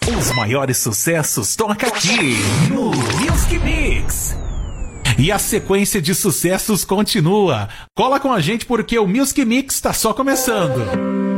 Os maiores sucessos toca aqui no Music Mix. E a sequência de sucessos continua. Cola com a gente porque o Music Mix está só começando.